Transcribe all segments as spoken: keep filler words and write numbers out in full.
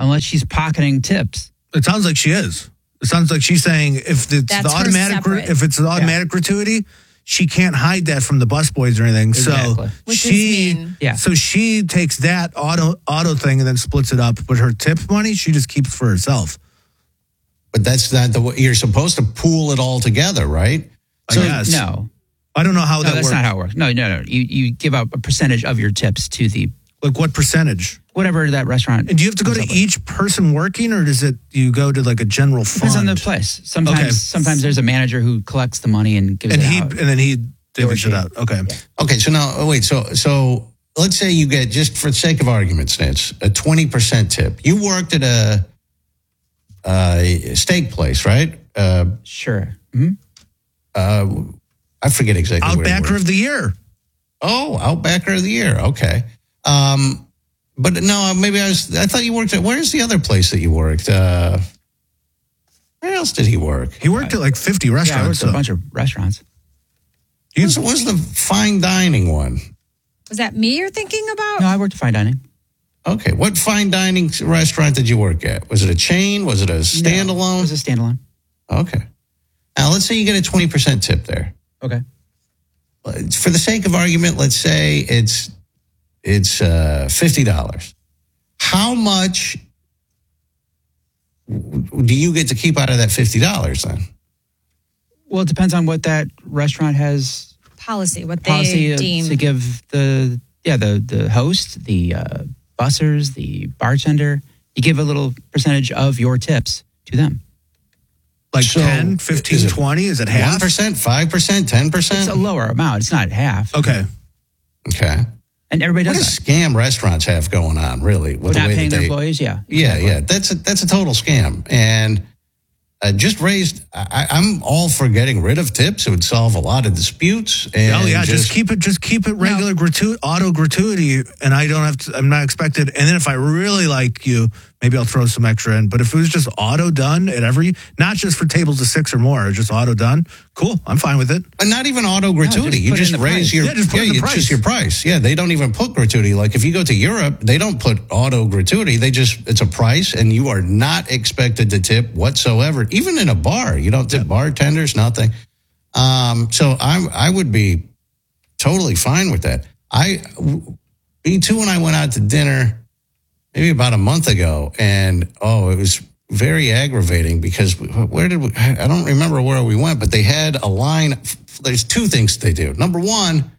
unless she's pocketing tips. It sounds like she is. It sounds like she's saying if it's That's the automatic, separate. if it's an automatic yeah. gratuity, she can't hide that from the busboys or anything. Exactly. So Which she, is mean. Yeah. so she takes that auto auto thing and then splits it up. But her tip money, she just keeps for herself. But that's not the way you're supposed to pool it all together, right? So yes. No. I don't know how no, that that's works. not how it works. No, no, no. You you give up a percentage of your tips to the Like what percentage? whatever that restaurant. And do you have to go to each person working, or does it you go to like a general fund? Depends on the place. Sometimes Okay. sometimes there's a manager who collects the money and gives and it he out. and then he divvies it she. out. Okay. Yeah. Okay, so now, oh, wait, so so let's say you get, just for the sake of argument, Snitch, a twenty percent tip. You worked at a, a steak place, right? Uh, Sure. Mm-hmm. uh, I forget exactly where you Outbacker worked. of the year. Oh, Outbacker of the Year. Okay. Um, but no, maybe I was, I thought you worked at, where's the other place that you worked? Uh, where else did he work? He worked at like fifty Yeah, I restaurants. worked at so. a bunch of restaurants. What was, what was the fine dining one? Was that me you're thinking about? No, I worked at fine dining. Okay. What fine dining restaurant did you work at? Was it a chain? Was it a No, standalone? it was a standalone. Okay. Now, let's say you get a twenty percent tip there. Okay. For the sake of argument, let's say it's it's uh, fifty dollars. How much do you get to keep out of that fifty dollars then? Well, it depends on what that restaurant has Policy, what they policy deem. to give the yeah the the host, the uh, bussers, the bartender. You give a little percentage of your tips to them. Like So, ten, fifteen, is it twenty? Is it half? one percent, five percent, ten It's percent? a lower amount. It's not half. Okay. Okay. And everybody What does do that. scam restaurants have going on, really? With We're the not way paying that their they, employees. Yeah. Yeah, exactly. yeah. That's a, that's a total scam. And uh, just raised, I, I'm all for getting rid of tips. It would solve a lot of disputes. And Oh yeah, just, just keep it. Just keep it regular gratu- auto gratuity, and I don't have to. I'm not expected. And then if I really like you, maybe I'll throw some extra in. But if it was just auto done at every, not just for tables of six or more, just auto done, cool. I'm fine with it. And not even auto gratuity. just you put just in the raise price. your Yeah, just put in the you- price. just your price. Yeah, they don't even put gratuity. Like if you go to Europe, they don't put auto gratuity. They just it's a price, and you are not expected to tip whatsoever. Even in a bar, you don't tip bartenders, nothing. Um, so I'm I would be totally fine with that. I B two and I went out to dinner maybe about a month ago, and oh, it was very aggravating because where did we, I don't remember where we went, but they had a line. There's two things they do. Number one,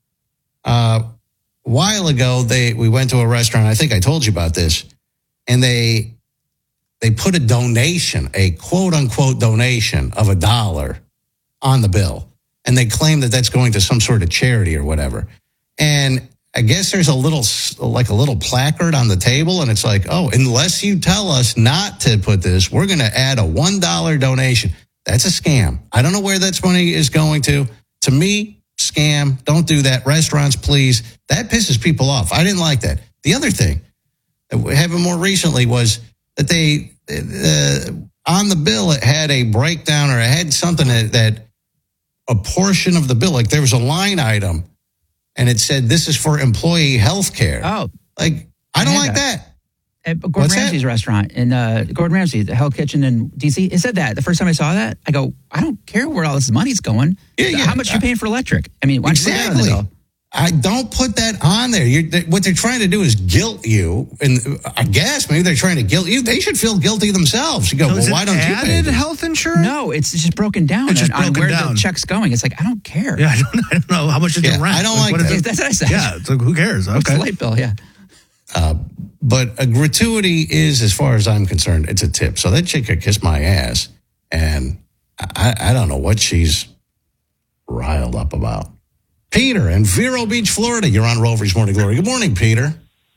uh, a while ago, they we went to a restaurant. I think I told you about this, and they they put a donation, a quote unquote donation of a dollar on the bill, and they claim that that's going to some sort of charity or whatever. And I guess there's a little, like a little placard on the table, and it's like, oh, unless you tell us not to put this, we're going to add a one dollar donation. That's a scam. I don't know where that money is going to. To me, scam. Don't do that. Restaurants, please. That pisses people off. I didn't like that. The other thing that happened more recently was that they, uh, on the bill, it had a breakdown, or it had something that, that a portion of the bill, like there was a line item, and it said, this is for employee health care. Oh, Like, I don't I like had that. at Gordon What's that? Ramsay's restaurant in uh, Gordon Ramsay, the Hell Kitchen in D C. It said that the first time I saw that, I go, I don't care where all this money's going. Yeah, yeah. How much you paying for electric? I mean, why don't you put that on the Exactly. bill? I don't put that on there. You're, they, what they're trying to do is guilt you. And I guess maybe they're trying to guilt you. They should feel guilty themselves. You go, So well, is it why don't you pay added this? health insurance? No, it's just broken down It's just on, on broken where down. the check's going. It's like, I don't care. Yeah, I don't, I don't know how much is Yeah, the rent. I don't like what is that. it? That's what I said. Yeah, it's like who cares? It's Okay. a light bill, yeah. Uh, but a gratuity is, as far as I'm concerned, it's a tip. So that chick could kiss my ass. And I, I don't know what she's riled up about. Peter in Vero Beach, Florida. You're on Rover's Morning Glory. Good morning, Peter.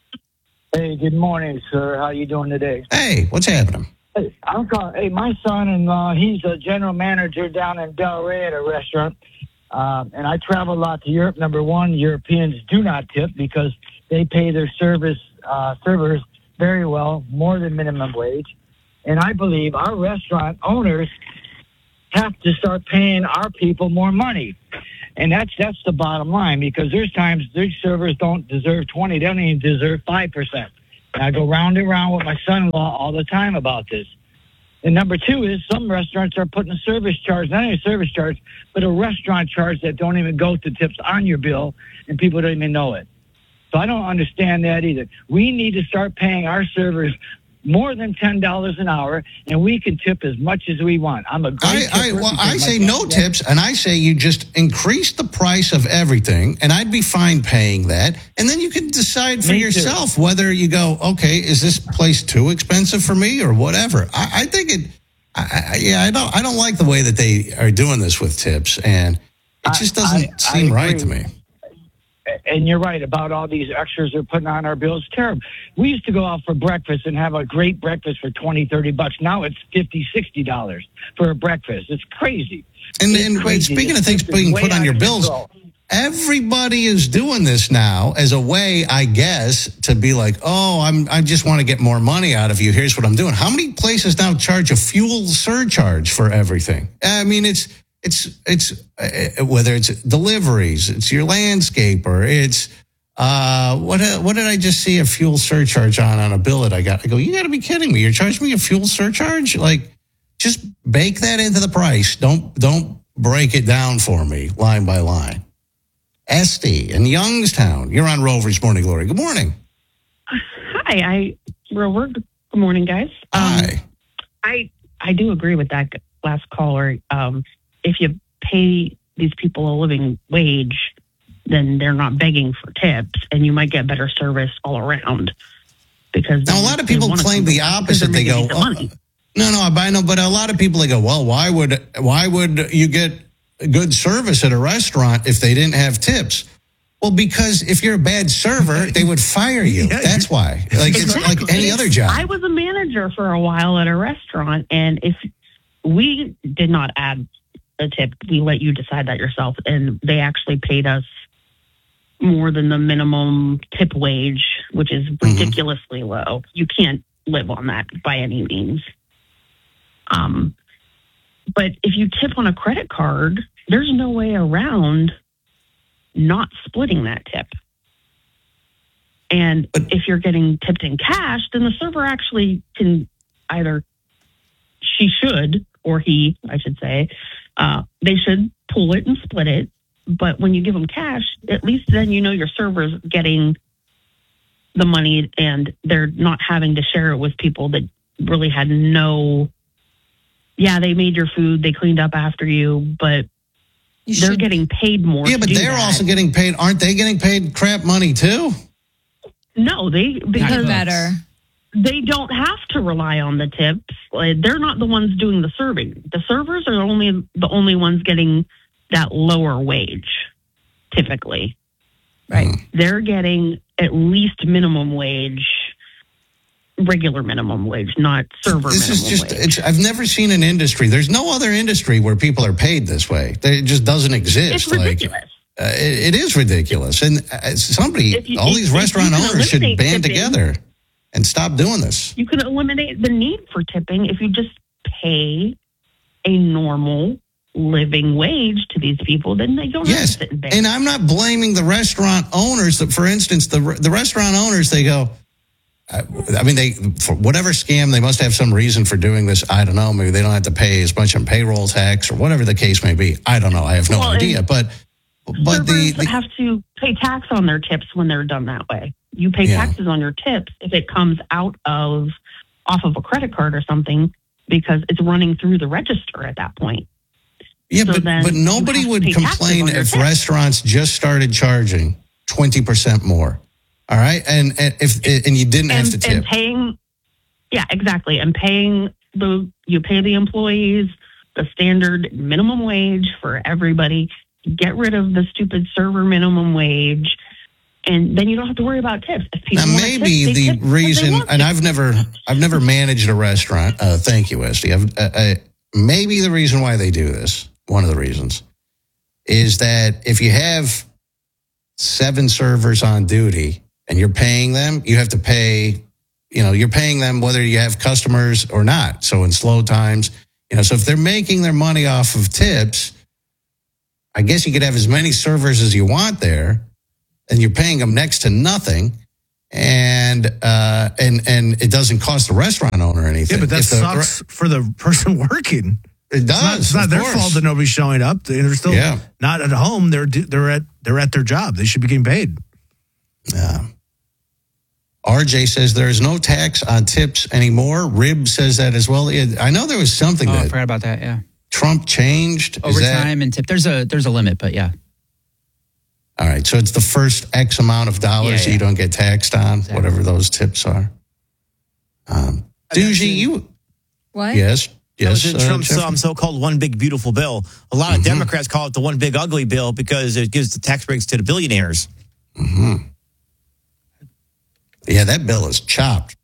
Hey, good morning, sir. How you doing today? Hey, what's happening? Hey, I'm calling. Hey, my son-in-law, he's a general manager down in Delray at a restaurant, um, and I travel a lot to Europe. Number one, Europeans do not tip because they pay their service uh, servers very well, more than minimum wage. And I believe our restaurant owners have to start paying our people more money. And that's that's the bottom line, because there's times these servers don't deserve twenty, they don't even deserve five percent. And I go round and round with my son-in-law all the time about this. And number two is some restaurants are putting a service charge, not only a service charge, but a restaurant charge that don't even go to tips on your bill, and people don't even know it. So I don't understand that either. We need to start paying our servers more than ten dollars an hour, and we can tip as much as we want. I'm a great I, I, tipper well, because I my say son- no tips, and I say you just increase the price of everything, and I'd be fine paying that. And then you can decide for Me too. yourself whether you go, okay, is this place too expensive for me or whatever. I, I think it, I, I, yeah, I don't, I don't like the way that they are doing this with tips, and it just doesn't I- I seem right to agree. me. And you're right about all these extras they're putting on our bills. Terrible. We used to go out for breakfast and have a great breakfast for twenty, thirty bucks. Now it's fifty, sixty dollars for a breakfast. It's crazy. And, It's and crazy. speaking of This things is being way put on out your of bills, control. everybody is doing this now as a way, I guess, to be like, oh, I'm, I just want to get more money out of you. Here's what I'm doing. How many places now charge a fuel surcharge for everything? I mean, it's, it's, it's, uh, whether it's deliveries, it's your landscaper, it's, uh, what, uh, what did I just see a fuel surcharge on, on a bill that I got? I go, you got to be kidding me. You're charging me a fuel surcharge? Like, just bake that into the price. Don't, don't break it down for me line by line. Esty in Youngstown. You're on Rover's Morning Glory. Good morning. Hi, I Rover. Good morning, guys. Um, Hi. I I do agree with that last caller. Um, if you pay these people a living wage, then they're not begging for tips, and you might get better service all around. Because Now, a lot of they people wanna claim come the back opposite. because they're They making go, decent money. "Oh, no, no, I know, but a lot of people, they go, well, why would, why would you get good service at a restaurant if they didn't have tips? Well, because if you're a bad server, they would fire you. Yeah, That's why. Like, it's like Exactly. any other job. I was a manager for a while at a restaurant, and if we did not add a tip, we let you decide that yourself, and they actually paid us more than the minimum tip wage, which is ridiculously low. You can't live on that by any means. Um, but if you tip on a credit card, there's no way around not splitting that tip. And But- if you're getting tipped in cash, then the server actually can either, she should, or he, I should say, uh, they should pull it and split it. But when you give them cash, at least then you know your server's getting the money and they're not having to share it with people that really had no, yeah, they made your food, they cleaned up after you, but You they're should getting paid more. yeah, to but do they're that. also getting paid. Aren't they getting paid crap money too? No, they, because better. they don't have to rely on the tips. Like, they're not the ones doing the serving. The servers are only the only ones getting that lower wage, typically. Right. They're getting at least minimum wage, regular minimum wage, not server This is minimum just, wage. it's, I've never seen an industry. There's no other industry where people are paid this way. It just doesn't exist. It's Like, ridiculous. Uh, it, it is ridiculous. And uh, somebody, If you- all if- these if you restaurant can owners should eliminate band tipping- together and stop doing this. You can eliminate the need for tipping if you just pay a normal living wage to these people, then they don't have Yes. to sit and beg. And I'm not blaming the restaurant owners. That, for instance, the the restaurant owners, they go, I, I mean, they, for whatever scam, they must have some reason for doing this. I don't know. Maybe they don't have to pay as much in payroll tax or whatever the case may be. I don't know. I have no Well, idea. and But, but the, Servers the have to pay tax on their tips when they're done that way. You pay Yeah. taxes on your tips if it comes out of off of a credit card or something because it's running through the register at that point. Yeah, So but, then but you nobody have to would pay taxes complain on your if tip. restaurants just started charging twenty percent more. All right. And, and if, and you didn't have And, to tip. and paying, yeah, exactly. And paying the, you pay the employees the standard minimum wage for everybody. Get rid of the stupid server minimum wage. And then you don't have to worry about tips. If people Now, want to maybe tip, they the tip because they reason, want and to. I've never, I've never managed a restaurant. Uh, thank you, Esty. I've, uh, uh, maybe the reason why they do this, one of the reasons, is that if you have seven servers on duty and you're paying them, you have to pay, you know, you're paying them whether you have customers or not. So in slow times, you know, so if they're making their money off of tips, I guess you could have as many servers as you want there, and you're paying them next to nothing. and uh, and and it doesn't cost the restaurant owner anything. Yeah, but that If the- sucks for the person working. It does. It's not, it's not of their course. fault that nobody's showing up. They're still Yeah. not at home. They're they're at they're at their job. They should be getting paid. Yeah. R J says there is no tax on tips anymore. Rib says that as well. It- I know there was something Oh, I that forgot about that. Yeah, Trump changed. Is that- overtime and tip. There's a there's a limit, but yeah. all right, so it's the first X amount of dollars Yeah, that you yeah. don't get taxed on, Exactly. whatever those tips are. Um, Doogie, you What? yes, That was yes. in uh, Trump's Jeffrey? um, so-called one big beautiful bill. A lot of Mhm. Democrats call it the one big ugly bill because it gives the tax breaks to the billionaires. Mhm. Yeah, that bill is chopped.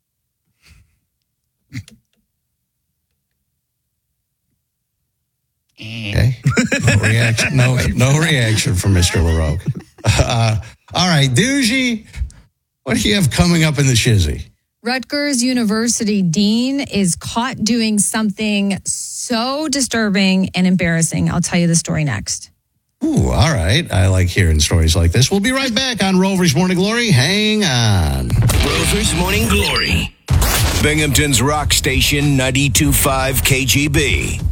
Okay. No reaction. No, no reaction from Mister LaRoque. Uh, all right, Doogie, what do you have coming up in the shizzy? Rutgers University dean is caught doing something so disturbing and embarrassing. I'll tell you the story next. Ooh, all right. I like hearing stories like this. We'll be right back on Rover's Morning Glory. Hang on. Rover's Morning Glory. Binghamton's rock station ninety-two point five K G B.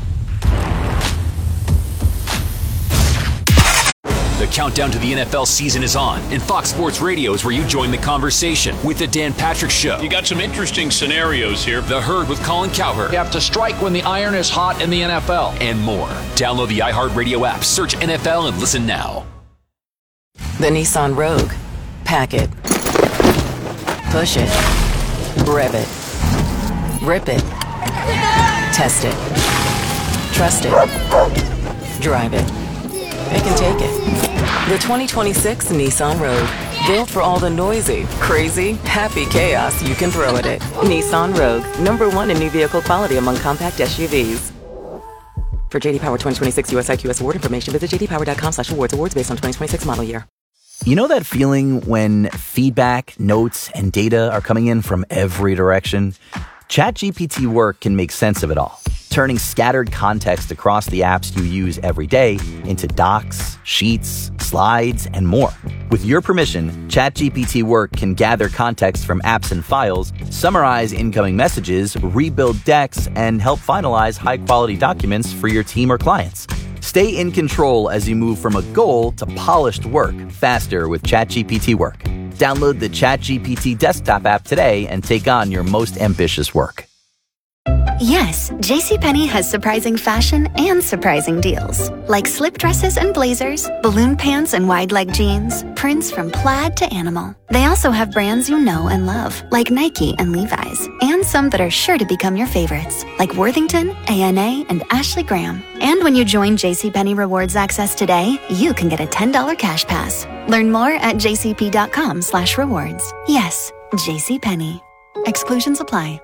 The countdown to the N F L season is on, and Fox Sports Radio is where you join the conversation with the Dan Patrick Show. You got some interesting scenarios here. The Herd with Colin Cowherd. You have to strike when the iron is hot in the N F L. And more. Download the iHeartRadio app, search N F L, and listen now. The Nissan Rogue. Pack it. Push it. Rev it. Rip it. Test it. Trust it. Drive it. It can take it. The twenty twenty-six Nissan Rogue. Built for all the noisy, crazy, happy chaos you can throw at it. Nissan Rogue. Number one in new vehicle quality among compact S U Vs. For J D Power twenty twenty-six U S I Q S award information, visit jdpower.com slash awards. Awards based on twenty twenty-six model year. You know that feeling when feedback, notes, and data are coming in from every direction? ChatGPT Work can make sense of it all, turning scattered context across the apps you use every day into docs, sheets, slides, and more. With your permission, ChatGPT Work can gather context from apps and files, summarize incoming messages, rebuild decks, and help finalize high-quality documents for your team or clients. Stay in control as you move from a goal to polished work faster with ChatGPT Work. Download the ChatGPT desktop app today and take on your most ambitious work. Yes, JCPenney has surprising fashion and surprising deals. Like slip dresses and blazers, balloon pants and wide leg jeans, prints from plaid to animal. They also have brands you know and love, like Nike and Levi's, and some that are sure to become your favorites, like Worthington, A N A, and Ashley Graham. And when you join JCPenney Rewards Access today, you can get a ten dollars cash pass. Learn more at jcp.com slash rewards. Yes, JCPenney. Exclusions apply.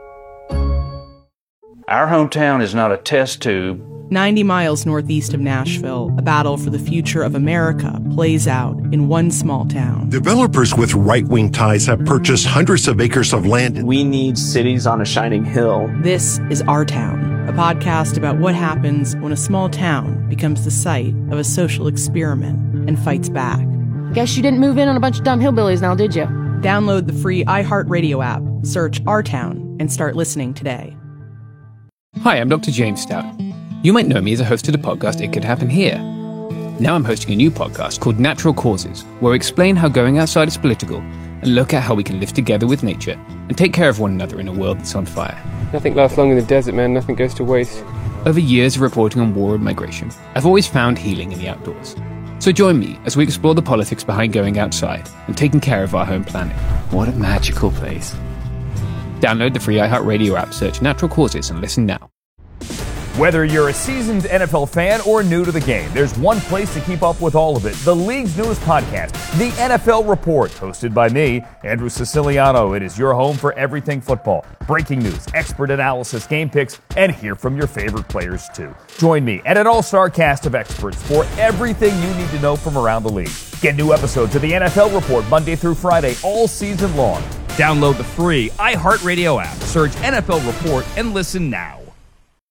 Our hometown is not a test tube. ninety miles northeast of Nashville, a battle for the future of America plays out in one small town. Developers with right-wing ties have purchased hundreds of acres of land. We need cities on a shining hill. This is Our Town, a podcast about what happens when a small town becomes the site of a social experiment and fights back. Guess you didn't move in on a bunch of dumb hillbillies now, did you? Download the free iHeartRadio app, search Our Town, and start listening today. Hi, I'm Doctor James Stout. You might know me as a host of the podcast It Could Happen Here. Now I'm hosting a new podcast called Natural Causes, where we explain how going outside is political and look at how we can live together with nature and take care of one another in a world that's on fire. Nothing lasts long in the desert, man. Nothing goes to waste. Over years of reporting on war and migration, I've always found healing in the outdoors. So join me as we explore the politics behind going outside and taking care of our home planet. What a magical place. Download the free iHeartRadio app, search Natural Causes, and listen now. Whether you're a seasoned N F L fan or new to the game, there's one place to keep up with all of it. The league's newest podcast, The N F L Report, hosted by me, Andrew Siciliano. It is your home for everything football. Breaking news, expert analysis, game picks, and hear from your favorite players too. Join me and an all-star cast of experts for everything you need to know from around the league. Get new episodes of The N F L Report Monday through Friday all season long. Download the free iHeartRadio app, search N F L Report, and listen now.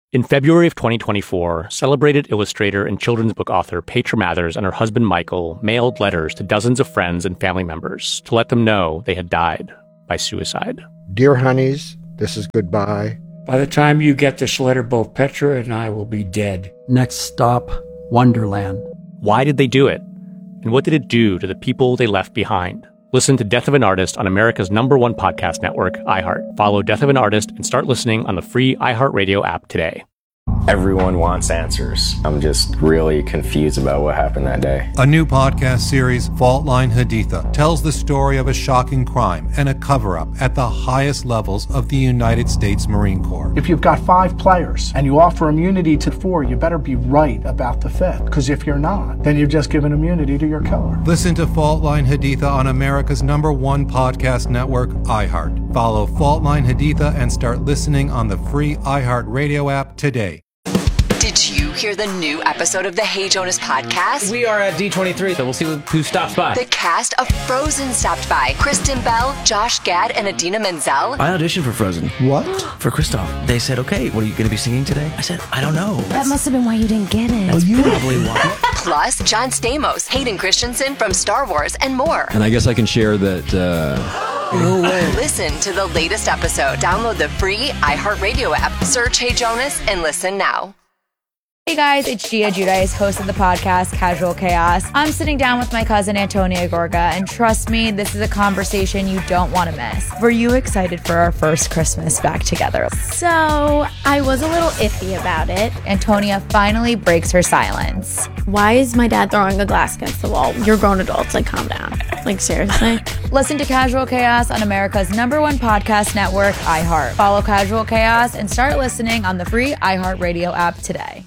In February of twenty twenty-four, celebrated illustrator and children's book author Petra Mathers and her husband Michael mailed letters to dozens of friends and family members to let them know they had died by suicide. Dear honeys, this is goodbye. By the time you get this letter, both Petra and I will be dead. Next stop, Wonderland. Why did they do it? And what did it do to the people they left behind? Listen to Death of an Artist on America's number one podcast network, iHeart. Follow Death of an Artist and start listening on the free iHeartRadio app today. Everyone wants answers. I'm just really confused about what happened that day. A new podcast series, Fault Line Haditha, tells the story of a shocking crime and a cover-up at the highest levels of the United States Marine Corps. If you've got five players and you offer immunity to four, you better be right about the fifth. Because if you're not, then you've just given immunity to your killer. Listen to Fault Line Haditha on America's number one podcast network, iHeart. Follow Fault Line Haditha and start listening on the free iHeartRadio app today. Did you hear the new episode of the Hey Jonas podcast? We are at D twenty-three, so we'll see who stops by. The cast of Frozen stopped by. Kristen Bell, Josh Gad, and Idina Menzel. I auditioned for Frozen. What? For Kristoff. They said, okay, what are you going to be singing today? I said, I don't know. That must have been why you didn't get it. That's probably why. Plus, John Stamos, Hayden Christensen from Star Wars, and more. And I guess I can share that... Uh... No way. Listen to the latest episode. Download the free iHeartRadio app. Search Hey Jonas and listen now. Hey guys, it's Gia Giudice, host of the podcast Casual Chaos. I'm sitting down with my cousin Antonia Gorga, and trust me, this is a conversation you don't want to miss. Were you excited for our first Christmas back together? So, I was a little iffy about it. Antonia finally breaks her silence. Why is my dad throwing a glass against the wall? You're grown adults, like calm down. Like seriously? Listen to Casual Chaos on America's number one podcast network, iHeart. Follow Casual Chaos and start listening on the free iHeartRadio app today.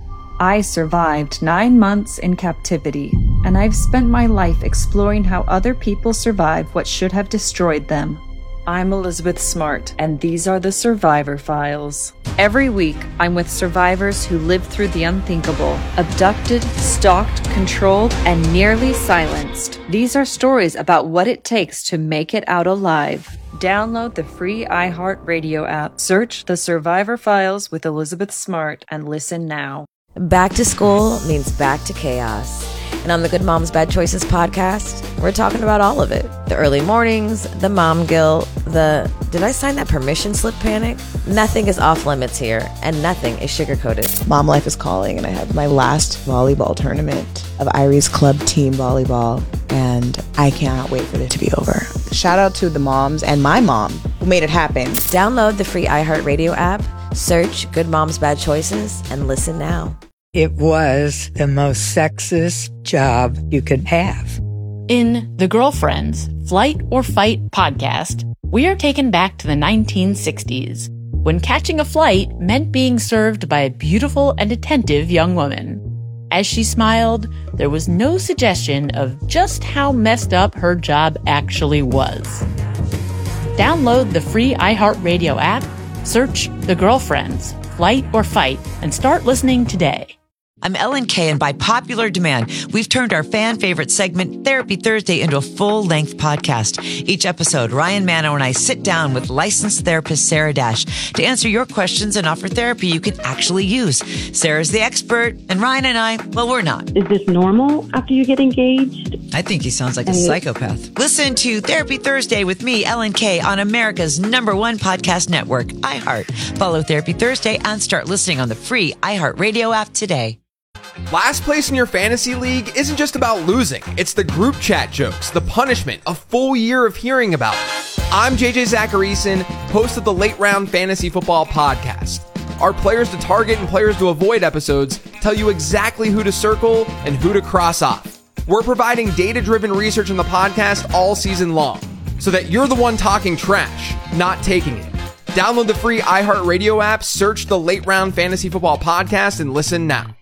I survived nine months in captivity, and I've spent my life exploring how other people survive what should have destroyed them. I'm Elizabeth Smart, and these are the Survivor Files. Every week, I'm with survivors who lived through the unthinkable, abducted, stalked, controlled, and nearly silenced. These are stories about what it takes to make it out alive. Download the free iHeartRadio app, search The Survivor Files with Elizabeth Smart, and listen now. Back to school means back to chaos. And on the Good Moms Bad Choices podcast, we're talking about all of it. The early mornings, the mom guilt, the did I sign that permission slip panic? Nothing is off limits here, and nothing is sugar-coated. Mom life is calling, and I have my last volleyball tournament of Irie's Club team volleyball, and I cannot wait for it to be over. Shout out to the moms and my mom who made it happen. Download the free iHeartRadio app, search Good Moms Bad Choices, and listen now. It was the most sexist job you could have. In The Girlfriends, Flight or Fight podcast, we are taken back to the nineteen sixties, when catching a flight meant being served by a beautiful and attentive young woman. As she smiled, there was no suggestion of just how messed up her job actually was. Download the free iHeartRadio app, search The Girlfriends, Flight or Fight, and start listening today. I'm Ellen Kay, and by popular demand, we've turned our fan favorite segment, Therapy Thursday, into a full-length podcast. Each episode, Ryan Mano and I sit down with licensed therapist Sarah Dash to answer your questions and offer therapy you can actually use. Sarah's the expert, and Ryan and I, well, we're not. Is this normal after you get engaged? I think he sounds like a psychopath. Listen to Therapy Thursday with me, Ellen Kay, on America's number one podcast network, iHeart. Follow Therapy Thursday and start listening on the free iHeartRadio app today. Last place in your fantasy league isn't just about losing. It's the group chat jokes, the punishment, a full year of hearing about it. I'm J J Zacharyson, host of the Late Round Fantasy Football Podcast. Our Players to Target and Players to Avoid episodes tell you exactly who to circle and who to cross off. We're providing data-driven research in the podcast all season long, so that you're the one talking trash, not taking it. Download the free iHeartRadio app, search the Late Round Fantasy Football Podcast, and listen now.